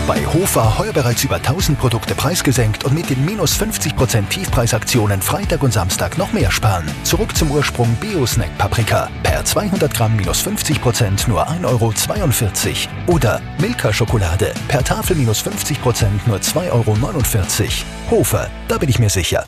Bei Hofer heuer bereits über 1000 Produkte preisgesenkt und mit den minus 50% Tiefpreisaktionen Freitag und Samstag noch mehr sparen. Zurück zum Ursprung Bio-Snack Paprika. Per 200 Gramm minus 50% nur 1,42 €. Oder Milka Schokolade. Per Tafel minus 50% nur 2,49 €. Hofer, da bin ich mir sicher.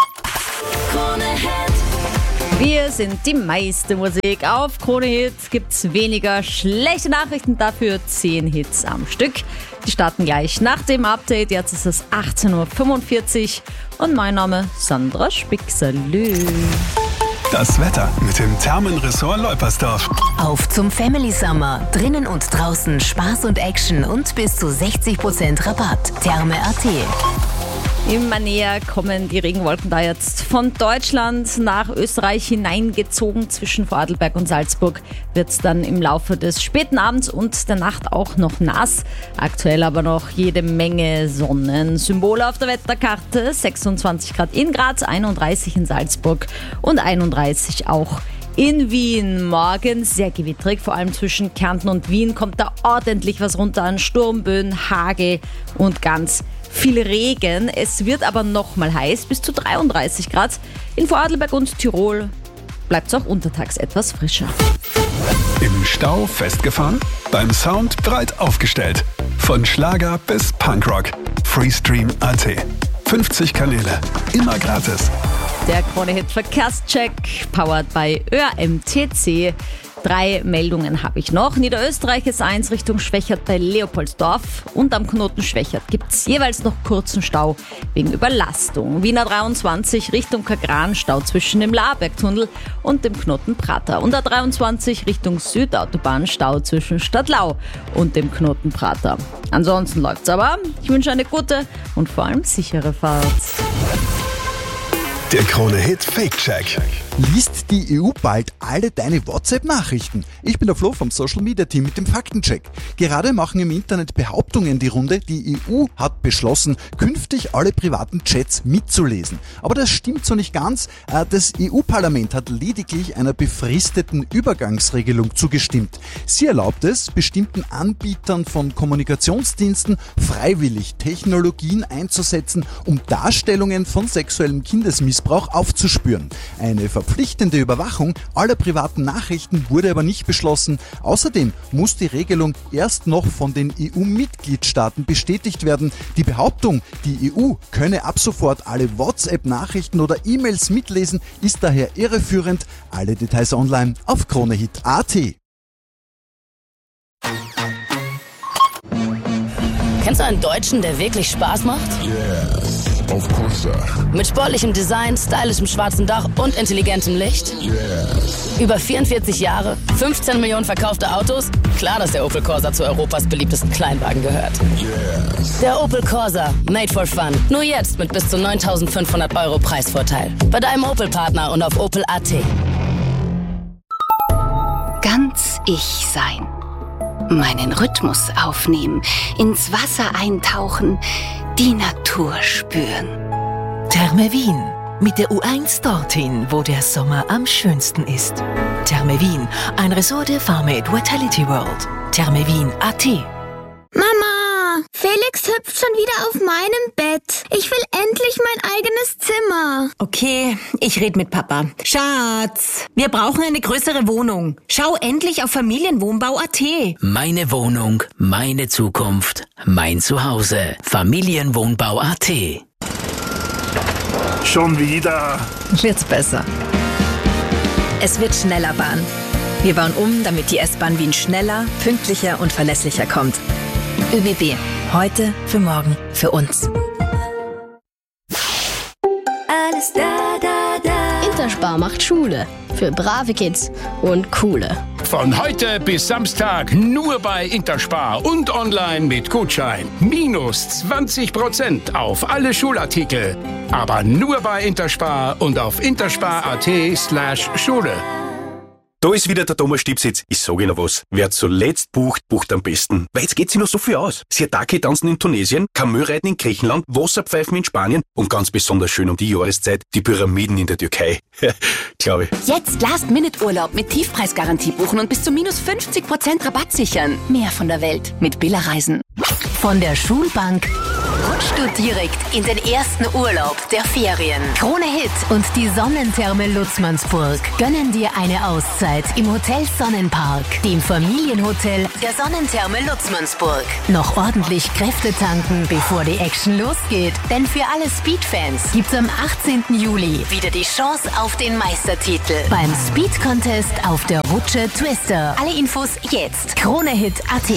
Wir sind die meiste Musik. Auf Krone Hit gibt's weniger schlechte Nachrichten, dafür 10 Hits am Stück. Die starten gleich nach dem Update. Jetzt ist es 18:45 Uhr und mein Name Sandra Spixerlö. Das Wetter mit dem Thermenressort Leupersdorf. Auf zum Family Summer. Drinnen und draußen Spaß und Action und bis zu 60% Rabatt. Therme.at. Immer näher kommen die Regenwolken da jetzt von Deutschland nach Österreich hineingezogen. Zwischen Vorarlberg und Salzburg wird es dann im Laufe des späten Abends und der Nacht auch noch nass. Aktuell aber noch jede Menge Sonnensymbole auf der Wetterkarte. 26 Grad in Graz, 31 in Salzburg und 31 auch in Wien. Morgen sehr gewittrig, vor allem zwischen Kärnten und Wien kommt da ordentlich was runter an Sturmböen, Hagel und ganz viel Regen. Es wird aber nochmal heiß, bis zu 33 Grad. In Vorarlberg und Tirol bleibt es auch untertags etwas frischer. Im Stau festgefahren? Beim Sound breit aufgestellt. Von Schlager bis Punkrock. Freestream.at. 50 Kanäle. Immer gratis. Der Krone-Hit Verkehrscheck, powered by ÖMTC. 3 Meldungen habe ich noch. Niederösterreich ist 1 Richtung Schwächert bei Leopoldsdorf und am Knoten Schwächert gibt es jeweils noch kurzen Stau wegen Überlastung. Wiener 23 Richtung Kagran, Stau zwischen dem Laarbergtunnel und dem Knoten Prater. Und A23 Richtung Südautobahn, Stau zwischen Stadtlau und dem Knoten Prater. Ansonsten läuft's aber. Ich wünsche eine gute und vor allem sichere Fahrt. Der Krone-Hit Fake-Check. Liest die EU bald alle deine WhatsApp-Nachrichten? Ich bin der Flo vom Social-Media-Team mit dem Faktencheck. Gerade machen im Internet Behauptungen die Runde, die EU hat beschlossen, künftig alle privaten Chats mitzulesen. Aber das stimmt so nicht ganz. Das EU-Parlament hat lediglich einer befristeten Übergangsregelung zugestimmt. Sie erlaubt es, bestimmten Anbietern von Kommunikationsdiensten freiwillig Technologien einzusetzen, um Darstellungen von sexuellem Kindesmissbrauch aufzuspüren. Eine verpflichtende Überwachung aller privaten Nachrichten wurde aber nicht beschlossen. Außerdem muss die Regelung erst noch von den EU-Mitgliedstaaten bestätigt werden. Die Behauptung, die EU könne ab sofort alle WhatsApp-Nachrichten oder E-Mails mitlesen, ist daher irreführend. Alle Details online auf kronehit.at. Kennst du einen Deutschen, der wirklich Spaß macht? Yes, of course. Mit sportlichem Design, stylischem schwarzen Dach und intelligentem Licht? Yes. Über 44 Jahre, 15 Millionen verkaufte Autos? Klar, dass der Opel Corsa zu Europas beliebtesten Kleinwagen gehört. Yes. Der Opel Corsa, made for fun. Nur jetzt mit bis zu 9.500 € Preisvorteil. Bei deinem Opel-Partner und auf Opel.at. Ganz ich sein. Meinen Rhythmus aufnehmen, ins Wasser eintauchen, die Natur spüren. Therme Wien. Mit der U1 dorthin, wo der Sommer am schönsten ist. Therme Wien, ein Ressort der Farmate Vitality World. Thermewien.at. Mama, Felix hüpft schon wieder auf meinem Bett. Ich will endlich mein eigenes Zimmer. Okay, ich red mit Papa. Schatz, wir brauchen eine größere Wohnung. Schau endlich auf Familienwohnbau.at. Meine Wohnung, meine Zukunft, mein Zuhause. Familienwohnbau.at. Schon wieder. Wird's besser. Es wird schneller Bahn. Wir bauen um, damit die S-Bahn Wien schneller, pünktlicher und verlässlicher kommt. ÖBB. Heute, für morgen, für uns. Alles da, da, da. Interspar macht Schule. Für brave Kids und coole. Von heute bis Samstag nur bei Interspar und online mit Gutschein. Minus 20% auf alle Schulartikel. Aber nur bei Interspar und auf interspar.at/Schule. Da ist wieder der Thomas Stipsitz. Ich sage Ihnen was. Wer zuletzt bucht, bucht am besten. Weil jetzt geht sich noch so viel aus. Siatake-Tanzen in Tunesien, Kamelreiten in Griechenland, Wasserpfeifen in Spanien und ganz besonders schön um die Jahreszeit die Pyramiden in der Türkei. Glaube ich. Jetzt Last-Minute-Urlaub mit Tiefpreisgarantie buchen und bis zu minus 50% Rabatt sichern. Mehr von der Welt mit Billa Reisen. Von der Schulbank rutschst du direkt in den ersten Urlaub der Ferien. Krone Hit und die Sonnentherme Lutzmannsburg gönnen dir eine Auszeit im Hotel Sonnenpark, dem Familienhotel der Sonnentherme Lutzmannsburg. Noch ordentlich Kräfte tanken, bevor die Action losgeht. Denn für alle Speed-Fans gibt's am 18. Juli wieder die Chance auf den Meistertitel beim Speed Contest auf der Rutsche Twister. Alle Infos jetzt. KroneHit.at.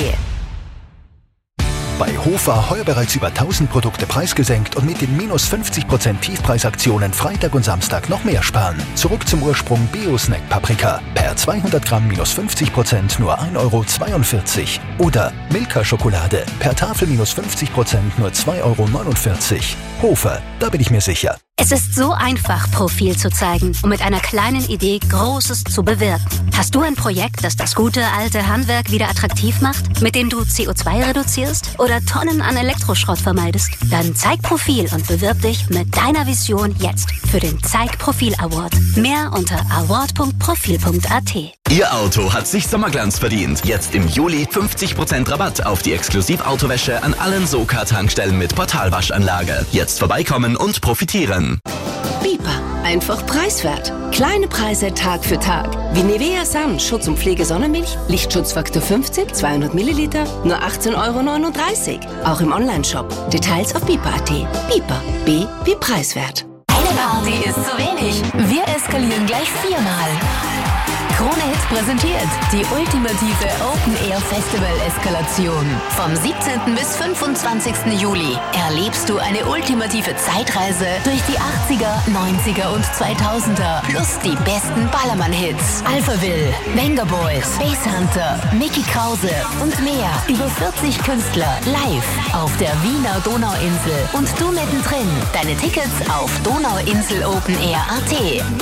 Bei Hofer heuer bereits über 1000 Produkte preisgesenkt und mit den minus 50% Tiefpreisaktionen Freitag und Samstag noch mehr sparen. Zurück zum Ursprung Bio-Snack Paprika. Per 200 Gramm minus 50% nur 1,42 €. Oder Milka Schokolade. Per Tafel minus 50% nur 2,49 €. Hofer, da bin ich mir sicher. Es ist so einfach, Profil zu zeigen und mit einer kleinen Idee Großes zu bewirken. Hast du ein Projekt, das das gute alte Handwerk wieder attraktiv macht, mit dem du CO2 reduzierst oder Tonnen an Elektroschrott vermeidest? Dann zeig Profil und bewirb dich mit deiner Vision jetzt für den Zeig Profil Award. Mehr unter award.profil.at. Ihr Auto hat sich Sommerglanz verdient. Jetzt im Juli 50% Rabatt auf die Exklusivautowäsche an allen Soka-Tankstellen mit Portalwaschanlage. Jetzt vorbeikommen und profitieren. Bipa, einfach preiswert. Kleine Preise Tag für Tag. Wie Nivea Sun, Schutz- und Pflege-Sonnenmilch, Lichtschutzfaktor 50, 200 Milliliter, nur 18,39 €. Auch im Onlineshop. Details auf bipa.at. Bipa, B wie preiswert. Eine Party ist zu wenig. Wir eskalieren gleich 4-mal. Krone Hit präsentiert die ultimative Open-Air-Festival-Eskalation. Vom 17. bis 25. Juli erlebst du eine ultimative Zeitreise durch die 80er, 90er und 2000er. Plus die besten Ballermann-Hits. Alphaville, Venga Boys, Space Hunter, Mickey Krause und mehr. Über 40 Künstler live auf der Wiener Donauinsel. Und du mittendrin. Deine Tickets auf donauinselopenair.at.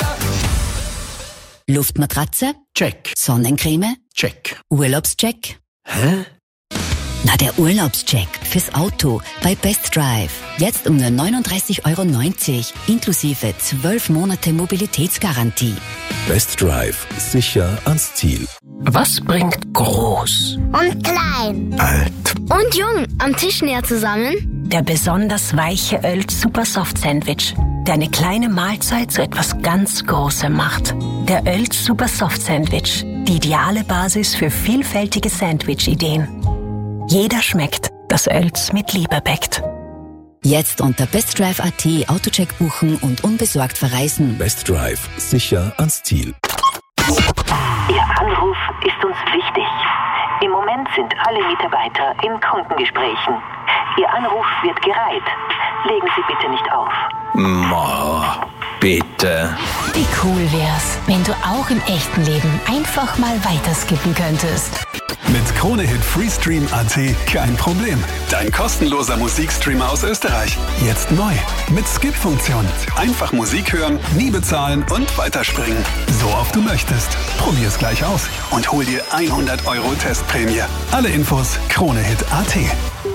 Luftmatratze? Check. Sonnencreme? Check. Urlaubscheck? Hä? Na, der Urlaubscheck fürs Auto bei Best Drive. Jetzt um nur 39,90 € inklusive 12 Monate Mobilitätsgarantie. Best Drive. Sicher ans Ziel. Was bringt groß Und klein. Alt. Und jung am Tisch näher zusammen? Der besonders weiche Oelz Super Soft Sandwich, der eine kleine Mahlzeit zu etwas ganz Großem macht. Der Oelz Super Soft Sandwich, die ideale Basis für vielfältige Sandwich-Ideen. Jeder schmeckt, das Oelz mit Liebe bäckt. Jetzt unter bestdrive.at Autocheck buchen und unbesorgt verreisen. Best Drive. Sicher ans Ziel. Ihr Anruf ist uns wichtig. Im Moment sind alle Mitarbeiter in Kundengesprächen. Ihr Anruf wird gereiht. Legen Sie bitte nicht auf. Ma, bitte. Wie cool wär's, wenn du auch im echten Leben einfach mal weiterskippen könntest. Mit KroneHit Freestream.at kein Problem. Dein kostenloser Musikstreamer aus Österreich. Jetzt neu. Mit Skip-Funktion. Einfach Musik hören, nie bezahlen und weiterspringen. So oft du möchtest. Probier's gleich aus und hol dir 100 € Testprämie. Alle Infos KroneHit.at.